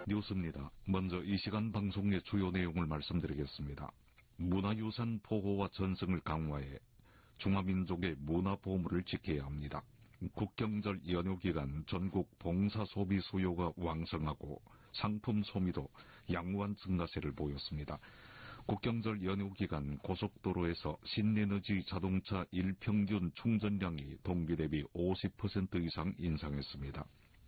뉴스입니다. 먼저 이 시간 방송의 주요 내용을 말씀드리겠습니다. 문화유산 보호와 전승을 강화해 중화민족의 문화보물을 지켜야 합니다. 국경절 연휴기간 전국 봉사소비 수요가 왕성하고 상품 소비도 양호한 증가세를 보였습니다. 국경절 연휴기간 고속도로에서 신에너지 자동차 일평균 충전량이 동기 대비 50% 이상 인상했습니다.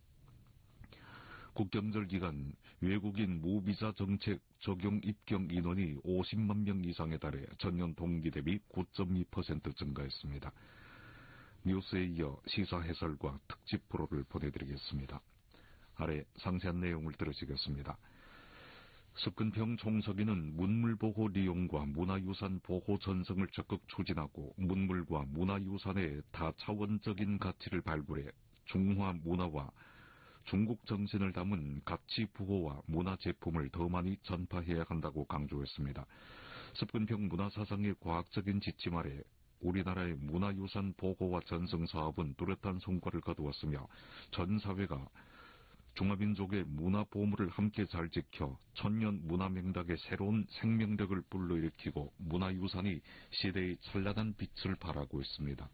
국경절 기간 외국인 무비자 정책 적용 입경 인원이 50만 명 이상에 달해 전년 동기 대비 9.2% 증가했습니다. 뉴스에 이어 시사 해설과 특집 프로를 보내드리겠습니다. 아래 상세한 내용을 들으시겠습니다. 석근평 총서기는 문물보호 리용과 문화유산 보호 전승을 적극 추진하고 문물과 문화유산의 다차원적인 가치를 발굴해 중화 문화와 중국 정신을 담은 가치 부호와 문화 제품을 더 많이 전파해야 한다고 강조했습니다. 석근평 문화사상의 과학적인 지침 아래 우리나라의 문화유산 보호와 전승 사업은 뚜렷한 성과를 거두었으며 전 사회가 중화민족의 문화보물을 함께 잘 지켜 천년 문화명락의 새로운 생명력을 불러일으키고 문화유산이 시대의 찬란한 빛을 발하고 있습니다.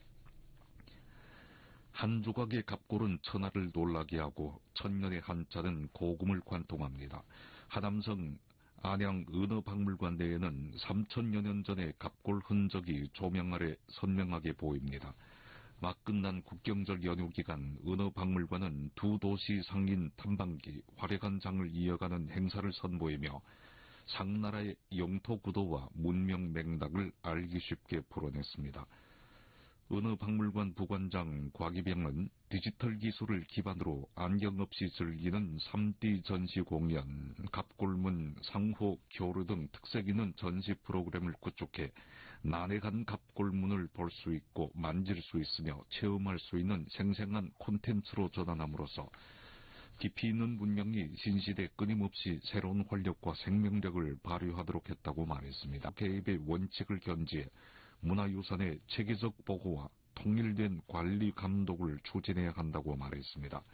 한 조각의 갑골은 천하를 놀라게 하고 천년의 한자는 고금을 관통합니다. 하남성 안양 은어박물관 내에는 3000여 년 전의 갑골 흔적이 조명 아래 선명하게 보입니다. 막 끝난 국경절 연휴 기간 은어박물관은 두 도시 상인 탐방기 활약한 장을 이어가는 행사를 선보이며 상나라의 영토 구도와 문명 맥락을 알기 쉽게 풀어냈습니다. 은어박물관 부관장 곽이병은 디지털 기술을 기반으로 안경 없이 즐기는 3D 전시 공연, 갑골문, 상호, 교류 등 특색 있는 전시 프로그램을 구축해 난해한 갑골문을 볼 수 있고 만질 수 있으며 체험할 수 있는 생생한 콘텐츠로 전환함으로써 깊이 있는 문명이 신시대 끊임없이 새로운 활력과 생명력을 발휘하도록 했다고 말했습니다. 개입의 원칙을 견지해 문화유산의 체계적 보호와 통일된 관리 감독을 추진해야 한다고 말했습니다.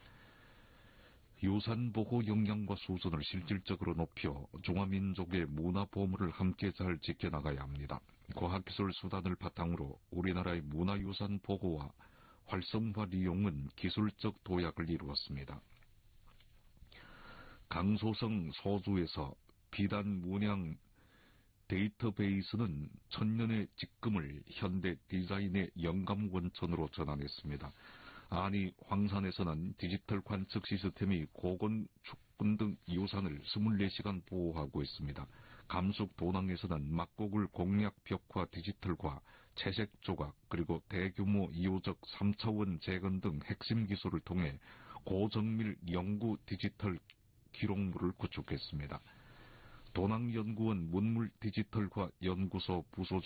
유산보호 역량과 수준을 실질적으로 높여 중화민족의 문화보물을 함께 잘 지켜나가야 합니다. 과학기술 수단을 바탕으로 우리나라의 문화유산 보호와 활성화 이용은 기술적 도약을 이루었습니다. 강소성 소주에서 비단 문양 데이터베이스는 천년의 직금을 현대 디자인의 영감 원천으로 전환했습니다. 아니 황산에서는 디지털 관측 시스템이 고건 축군 등 유산을 24시간 보호하고 있습니다. 감숙 도낭에서는 막곡을 공략 벽화 디지털화, 채색 조각, 그리고 대규모 이호적 3차원 재건 등 핵심 기술을 통해 고정밀 영구 디지털 기록물을 구축했습니다. 도낭연구원 문물 디지털화 연구소 부소장